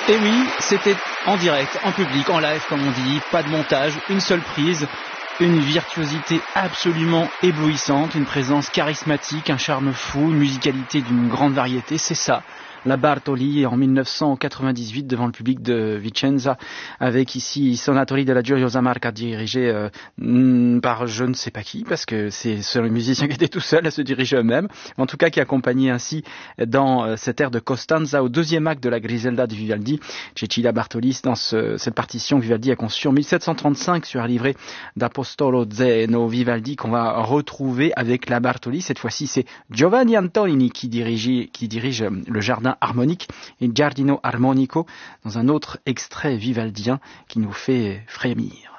Et oui, c'était en direct, en public, en live comme on dit, pas de montage, une seule prise, une virtuosité absolument éblouissante, une présence charismatique, un charme fou, une musicalité d'une grande variété, c'est ça. La Bartoli en 1998 devant le public de Vicenza avec ici Sonatori della Gioiosa Marca dirigé par je ne sais pas qui parce que c'est le musicien qui était tout seul à se diriger eux-mêmes, en tout cas qui accompagnait ainsi dans cette aire de Costanza au deuxième acte de la Griselda de Vivaldi. Cecilia Bartoli dans cette partition Vivaldi a conçue en 1735 sur un livret d'Apostolo Zeno Vivaldi qu'on va retrouver avec la Bartoli. Cette fois-ci c'est Giovanni Antonini qui dirige le jardin harmonique et Giardino Armonico dans un autre extrait vivaldien qui nous fait frémir.